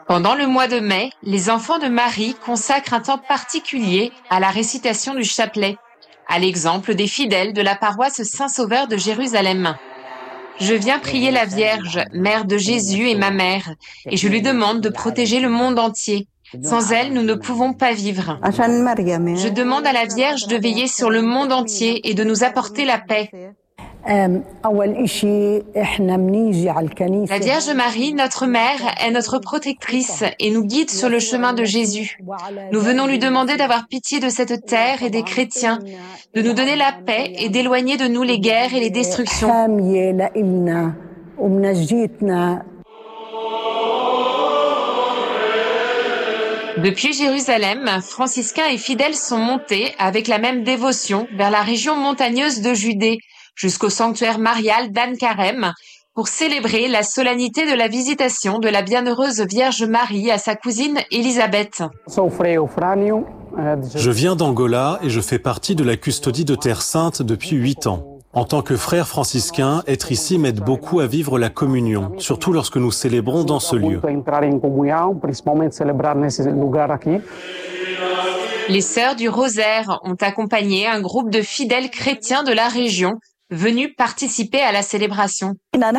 Pendant le mois de mai, les enfants de Marie consacrent un temps particulier à la récitation du chapelet, à l'exemple des fidèles de la paroisse Saint-Sauveur de Jérusalem. Je viens prier la Vierge, mère de Jésus et ma mère, et je lui demande de protéger le monde entier. Sans elle, nous ne pouvons pas vivre. Je demande à la Vierge de veiller sur le monde entier et de nous apporter la paix. La Vierge Marie, notre mère, est notre protectrice et nous guide sur le chemin de Jésus. Nous venons lui demander d'avoir pitié de cette terre et des chrétiens, de nous donner la paix et d'éloigner de nous les guerres et les destructions. Depuis Jérusalem, franciscains et fidèles sont montés avec la même dévotion vers la région montagneuse de Judée, jusqu'au sanctuaire marial d'Anne-Carême, pour célébrer la solennité de la visitation de la bienheureuse Vierge Marie à sa cousine Élisabeth. Je viens d'Angola et je fais partie de la custodie de Terre Sainte depuis 8 ans. En tant que frère franciscain, être ici m'aide beaucoup à vivre la communion, surtout lorsque nous célébrons dans ce lieu. Les Sœurs du Rosaire ont accompagné un groupe de fidèles chrétiens de la région venus participer à la célébration.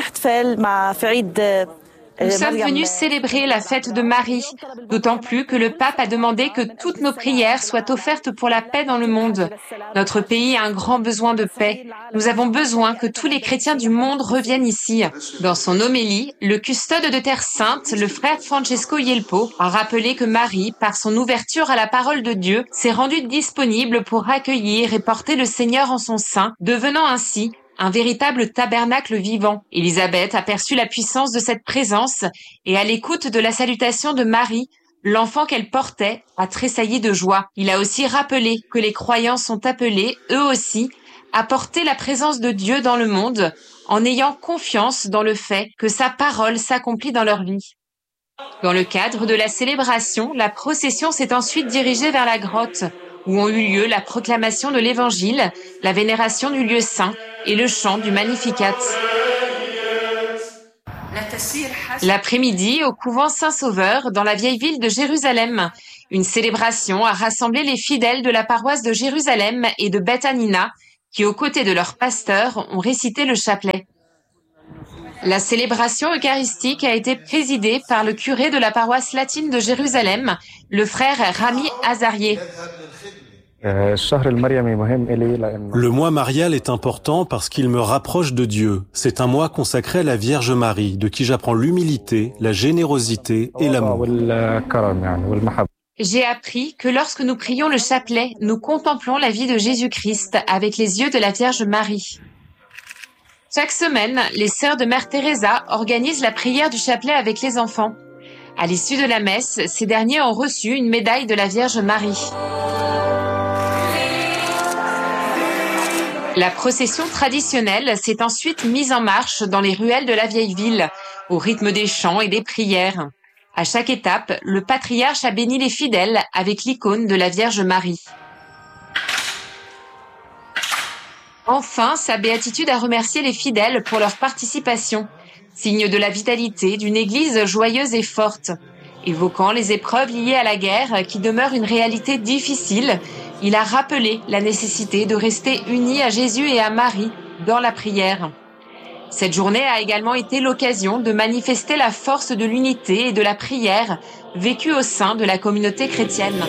Nous sommes venus célébrer la fête de Marie, d'autant plus que le pape a demandé que toutes nos prières soient offertes pour la paix dans le monde. Notre pays a un grand besoin de paix. Nous avons besoin que tous les chrétiens du monde reviennent ici. Dans son homélie, le custode de Terre Sainte, le frère Francesco Yelpo, a rappelé que Marie, par son ouverture à la parole de Dieu, s'est rendue disponible pour accueillir et porter le Seigneur en son sein, devenant ainsi un véritable tabernacle vivant. Élisabeth a perçu la puissance de cette présence et à l'écoute de la salutation de Marie, l'enfant qu'elle portait a tressailli de joie. Il a aussi rappelé que les croyants sont appelés, eux aussi, à porter la présence de Dieu dans le monde en ayant confiance dans le fait que sa parole s'accomplit dans leur vie. Dans le cadre de la célébration, la procession s'est ensuite dirigée vers la grotte, où ont eu lieu la proclamation de l'Évangile, la vénération du lieu saint et le chant du Magnificat. L'après-midi, au couvent Saint-Sauveur, dans la vieille ville de Jérusalem, une célébration a rassemblé les fidèles de la paroisse de Jérusalem et de Beth Hanina, qui, aux côtés de leur pasteur, ont récité le chapelet. La célébration eucharistique a été présidée par le curé de la paroisse latine de Jérusalem, le frère Rami Azarié. Le mois marial est important parce qu'il me rapproche de Dieu. C'est un mois consacré à la Vierge Marie, de qui j'apprends l'humilité, la générosité et l'amour. J'ai appris que lorsque nous prions le chapelet, nous contemplons la vie de Jésus-Christ avec les yeux de la Vierge Marie. Chaque semaine, les sœurs de Mère Teresa organisent la prière du chapelet avec les enfants. À l'issue de la messe, ces derniers ont reçu une médaille de la Vierge Marie. La procession traditionnelle s'est ensuite mise en marche dans les ruelles de la vieille ville, au rythme des chants et des prières. À chaque étape, le patriarche a béni les fidèles avec l'icône de la Vierge Marie. Enfin, sa béatitude a remercié les fidèles pour leur participation, signe de la vitalité d'une église joyeuse et forte. Évoquant les épreuves liées à la guerre qui demeurent une réalité difficile, il a rappelé la nécessité de rester unis à Jésus et à Marie dans la prière. Cette journée a également été l'occasion de manifester la force de l'unité et de la prière vécue au sein de la communauté chrétienne.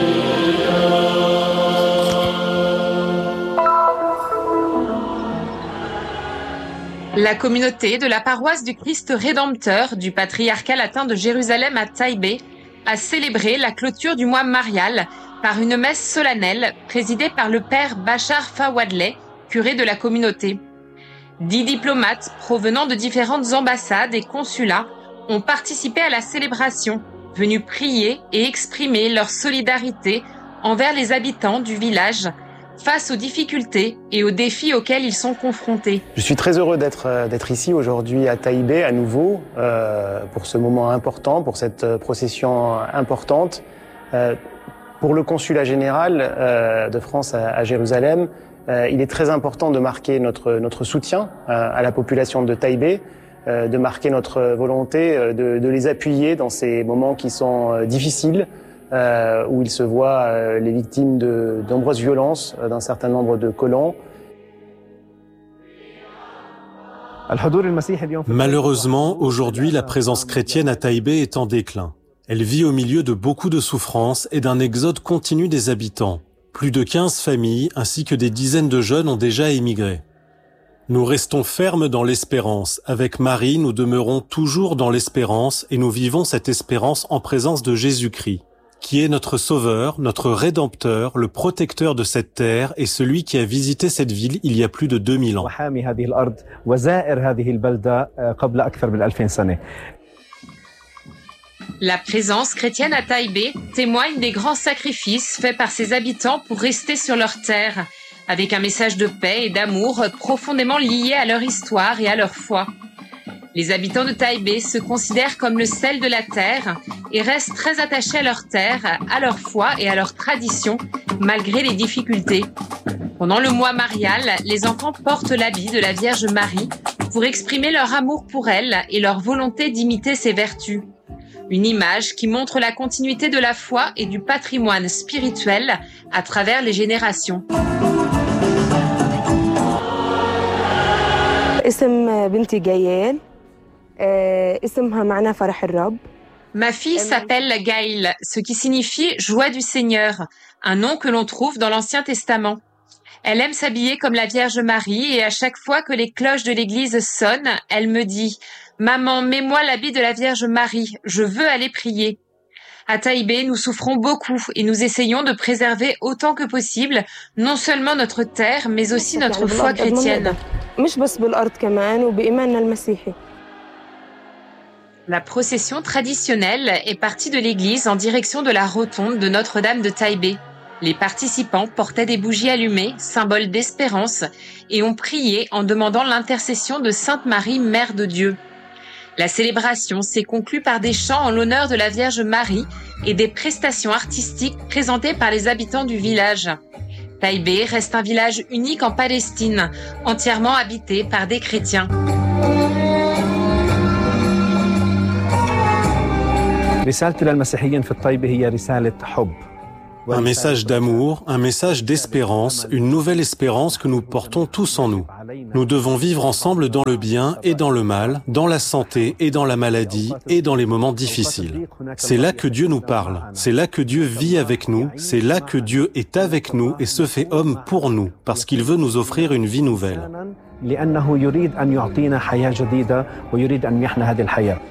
La communauté de la paroisse du Christ Rédempteur du patriarcat latin de Jérusalem à Taïbé a célébré la clôture du mois marial par une messe solennelle présidée par le père Bachar Fawadleh, curé de la communauté. 10 diplomates provenant de différentes ambassades et consulats ont participé à la célébration, venus prier et exprimer leur solidarité envers les habitants du village face aux difficultés et aux défis auxquels ils sont confrontés. Je suis très heureux d'être ici aujourd'hui à Taïbé à nouveau pour ce moment important, pour cette procession importante. Pour le consulat général de France à Jérusalem, il est très important de marquer notre soutien à la population de Taïbé de marquer notre volonté de les appuyer dans ces moments qui sont difficiles, où ils se voient les victimes de nombreuses violences d'un certain nombre de colons. Malheureusement, aujourd'hui, la présence chrétienne à Taïbé est en déclin. Elle vit au milieu de beaucoup de souffrances et d'un exode continu des habitants. Plus de 15 familles ainsi que des dizaines de jeunes ont déjà émigré. Nous restons fermes dans l'espérance. Avec Marie, nous demeurons toujours dans l'espérance et nous vivons cette espérance en présence de Jésus-Christ, qui est notre sauveur, notre rédempteur, le protecteur de cette terre et celui qui a visité cette ville il y a plus de 2000 ans. La présence chrétienne à Taïbé témoigne des grands sacrifices faits par ses habitants pour rester sur leur terre, avec un message de paix et d'amour profondément lié à leur histoire et à leur foi. Les habitants de Taïbé se considèrent comme le sel de la terre et restent très attachés à leur terre, à leur foi et à leurs traditions, malgré les difficultés. Pendant le mois marial, les enfants portent l'habit de la Vierge Marie pour exprimer leur amour pour elle et leur volonté d'imiter ses vertus. Une image qui montre la continuité de la foi et du patrimoine spirituel à travers les générations. Ma fille s'appelle Gaël, ce qui signifie « joie du Seigneur », un nom que l'on trouve dans l'Ancien Testament. Elle aime s'habiller comme la Vierge Marie et à chaque fois que les cloches de l'église sonnent, elle me dit « Maman, mets-moi l'habit de la Vierge Marie, je veux aller prier ». À Taïbé, nous souffrons beaucoup et nous essayons de préserver autant que possible non seulement notre terre, mais aussi notre foi chrétienne. La procession traditionnelle est partie de l'église en direction de la rotonde de Notre-Dame de Taïbé. Les participants portaient des bougies allumées, symbole d'espérance, et ont prié en demandant l'intercession de Sainte Marie, Mère de Dieu. La célébration s'est conclue par des chants en l'honneur de la Vierge Marie et des prestations artistiques présentées par les habitants du village. Taïbé reste un village unique en Palestine, entièrement habité par des chrétiens. Un message d'amour, un message d'espérance, une nouvelle espérance que nous portons tous en nous. Nous devons vivre ensemble dans le bien et dans le mal, dans la santé et dans la maladie et dans les moments difficiles. C'est là que Dieu nous parle, c'est là que Dieu vit avec nous, c'est là que Dieu est avec nous et se fait homme pour nous, parce qu'il veut nous offrir une vie nouvelle.